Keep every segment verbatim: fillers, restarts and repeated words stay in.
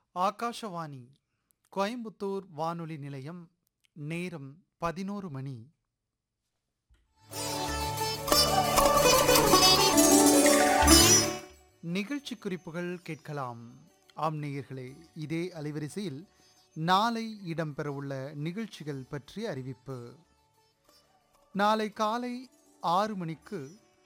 ஆகாஷவாணி கோயம்புத்தூர் வானொலி நிலையம். நேரம் பதினோரு மணி. நிகழ்ச்சி குறிப்புகள் கேட்கலாம். ஆம் நேயர்களே, இதே அலைவரிசையில் நாளை இடம்பெறவுள்ள நிகழ்ச்சிகள் பற்றிய அறிவிப்பு. நாளை காலை ஆறு மணிக்கு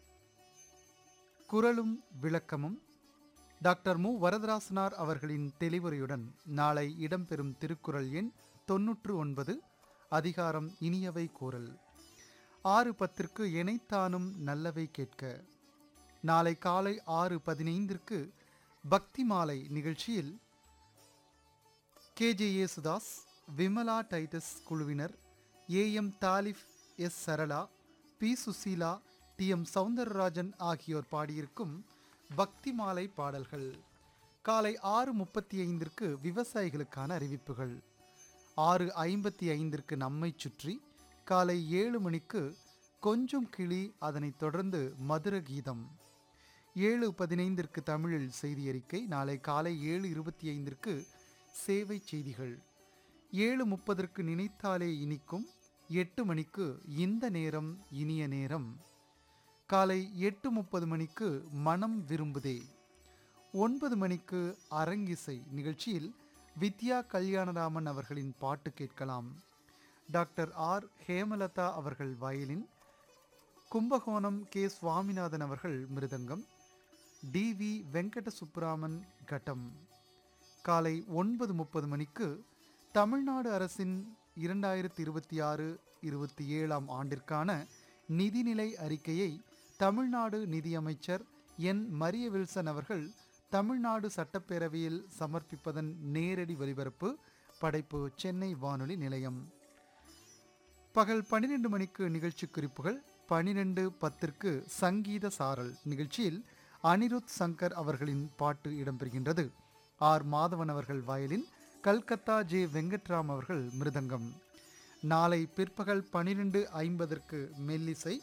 குரலும் விளக்கமும் டாக்டர் மு வரதராசனார் அவர்களின் தெளிவுரையுடன் நாளை இடம்பெறும் திருக்குறள் எண் தொன்னூற்று ஒன்பது, அதிகாரம் இனியவை கூறல். ஆறு பத்திற்கு எனைத்தானும் நல்லவை கேட்க. நாளை காலை ஆறு பதினைந்திற்கு பக்தி மாலை நிகழ்ச்சியில் K J Yesudas, Vimala Titus குழுவினர், A M தாலிஃப், S Sarala, B Susheela, D M Soundararajan ஆகியோர் பாடியிருக்கும் பக்தி மாலை பாடல்கள். காலை ஆறு முப்பத்தி ஐந்திற்கு விவசாயிகளுக்கான அறிவிப்புகள். ஆறு ஐம்பத்தி ஐந்திற்கு நம்மை சுற்றி. காலை ஏழு மணிக்கு கொஞ்சம் கிளி, அதனைத் தொடர்ந்து மதுர கீதம். ஏழு பதினைந்திற்கு தமிழில் செய்தி அறிக்கை. நாளை காலை ஏழு இருபத்தி ஐந்திற்கு சேவை செய்திகள். ஏழு முப்பதற்கு நினைத்தாலே இனிக்கும். எட்டு மணிக்கு இந்த நேரம் இனிய நேரம். காலை எட்டு முப்பது மணிக்கு மனம் விரும்புதே. ஒன்பது மணிக்கு அரங்கிசை நிகழ்ச்சியில் வித்யா கல்யாணராமன் அவர்களின் பாட்டு கேட்கலாம். டாக்டர் ஆர் ஹேமலதா அவர்கள் வயலின், கும்பகோணம் கே சுவாமிநாதன் அவர்கள் மிருதங்கம், டி வி வெங்கட சுப்புராமன் கட்டம். காலை ஒன்பது முப்பது மணிக்கு தமிழ்நாடு அரசின் இரண்டாயிரத்தி இருபத்தி ஆறு இருபத்தி ஏழாம் ஆண்டிற்கான நிதிநிலை அறிக்கையை தமிழ்நாடு நிதியமைச்சர் என் மரிய வில்சன் அவர்கள் தமிழ்நாடு சட்டப்பேரவையில் சமர்ப்பிப்பதன் நேரடி ஒலிபரப்பு. படைப்பு சென்னை வானொலி நிலையம். பகல் பன்னிரண்டு மணிக்கு நிகழ்ச்சி குறிப்புகள். பனிரெண்டு பத்திற்கு சங்கீத சாரல் நிகழ்ச்சியில் அனிருத் சங்கர் அவர்களின் பாட்டு இடம்பெறுகின்றது. ஆர் மாதவன் அவர்கள் வயலின், கல்கத்தா ஜே வெங்கட்ராம் அவர்கள் மிருதங்கம். நாளை பிற்பகல் பனிரெண்டு ஐம்பதற்கு மெல்லிசை.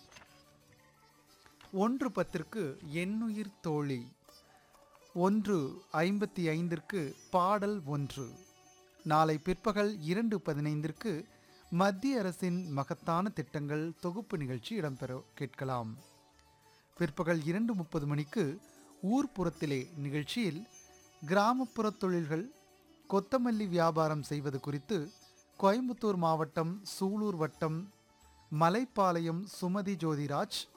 ஒன்று பத்திற்கு எண்ணுயிர் தோழி. ஒன்று ஐம்பத்தி ஐந்திற்கு பாடல் ஒன்று. நாளை பிற்பகல் இரண்டு பதினைந்திற்கு மத்திய அரசின் மகத்தான திட்டங்கள் தொகுப்பு நிகழ்ச்சி இடம்பெற கேட்கலாம். பிற்பகல் இரண்டு முப்பது மணிக்கு ஊர்ப்புறத்திலே நிகழ்ச்சியில் கிராமப்புற தொழில்கள், கொத்தமல்லி வியாபாரம் செய்வது குறித்து கோயம்புத்தூர் மாவட்டம் சூலூர் வட்டம் மலைப்பாளையம் சுமதி ஜோதிராஜ்